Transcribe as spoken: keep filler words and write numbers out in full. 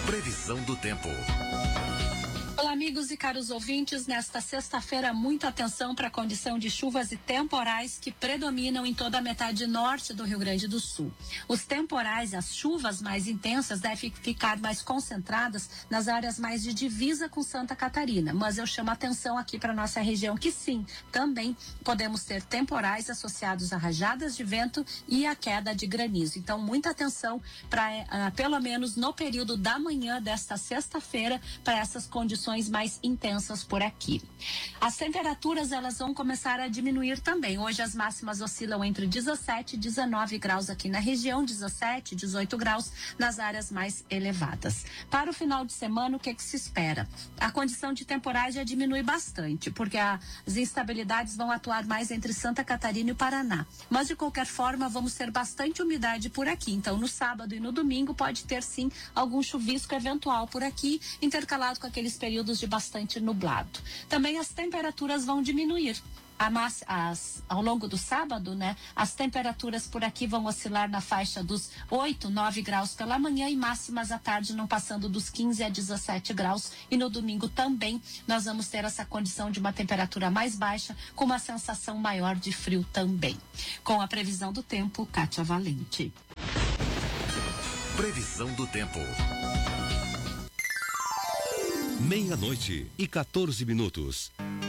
Previsão do tempo. Olá, amigos e caros ouvintes. Nesta sexta-feira, muita atenção para a condição de chuvas e temporais que predominam em toda a metade norte do Rio Grande do Sul. Os temporais, as chuvas mais intensas, devem ficar mais concentradas nas áreas mais de divisa com Santa Catarina. Mas eu chamo a atenção aqui para nossa região que sim, também podemos ter temporais associados a rajadas de vento e a queda de granizo. Então, muita atenção para, uh, pelo menos no período da manhã desta sexta-feira, para essas condições mais intensas por aqui. As temperaturas, elas vão começar a diminuir também. Hoje as máximas oscilam entre dezessete e dezenove graus aqui na região, dezessete, dezoito graus nas áreas mais elevadas. Para o final de semana, o que, que se espera? A condição de temporais já diminui bastante, porque a, as instabilidades vão atuar mais entre Santa Catarina e o Paraná. Mas de qualquer forma, vamos ter bastante umidade por aqui. Então, no sábado e no domingo pode ter sim algum chuvisco eventual por aqui, intercalado com aqueles períodos de bastante nublado. Também as temperaturas vão diminuir. A massa, as, ao longo do sábado, né, as temperaturas por aqui vão oscilar na faixa dos oito, nove graus pela manhã e máximas à tarde não passando dos quinze a dezessete graus. E no domingo também nós vamos ter essa condição de uma temperatura mais baixa com uma sensação maior de frio também. Com a previsão do tempo, Kátia Valente. Previsão do tempo. Meia-noite e quatorze minutos.